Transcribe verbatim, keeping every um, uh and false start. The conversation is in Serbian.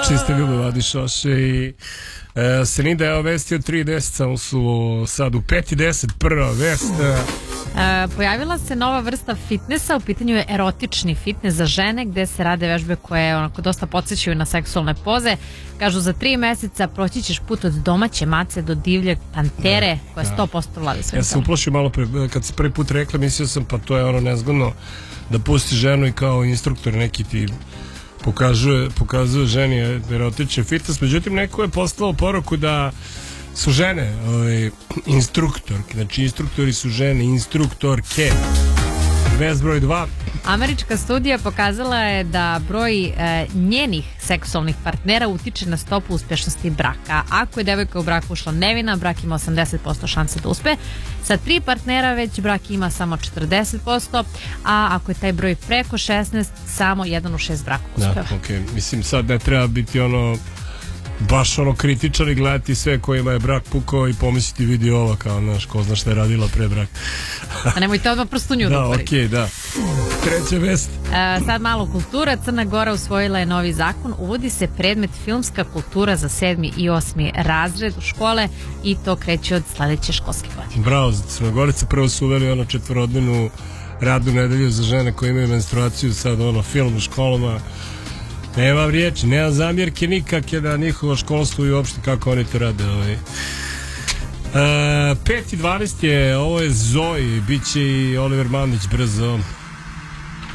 čiste ljubav Vadi Šoše i e, Senida je vesti od tri deset, samo su sad u pet i deset prva vest. E, pojavila se nova vrsta fitnessa, u pitanju je erotični fitness za žene gde se rade vežbe koje onako dosta podsjećaju na seksualne poze. Kažu za tri meseca proći ćeš put od domaće mace do divlje pantere koja sto posto vlada svojim. Ja sam uplašio malo pre, kad se prvi put rekla, mislio sam pa to je ono nezgodno da pusti ženu i kao instruktor neki ti pokazuje, pokazuje ženi erotični fitness. Međutim, neko je poslao poruku da su žene ovaj, instruktorke, znači instruktori su žene, instruktorke. Vest broj dva. Američka studija pokazala je da broj e, njenih seksualnih partnera utiče na stopu uspješnosti braka. Ako je devojka u braku ušla nevina, brak ima osamdeset posto šanse da uspe. Sa tri partnera već brak ima samo četrdeset posto, a ako je taj broj preko šesnaest, samo jedan u šest braka uspeva. Da, okay. Mislim, sad ne treba biti ono baš ono kritičar i gledati sve kojima je brak pukao i pomisliti vidi ova kao, znaš, ko zna šta je radila pre braka. A nemojte odmah prstunju da uporiti. Da, okej, da. Treća vest. E, sad malo kultura. Crna Gora usvojila je novi zakon. Uvodi se predmet filmska kultura za sedmi i osmi razred u škole i to kreće od sledeće školske godine. Bravo za Crnogorice. Prvo su uveli ono četvorodnevnu radnu nedelju za žene koje imaju menstruaciju, sad ono film u školama. Nema riječi, nema zamjerke nikakve da njihovo školstvo i uopšte kako oni to rade. Ovaj. E, pet i dvanaest je, ovo je Zoe, bit će i Oliver Mandić brzo.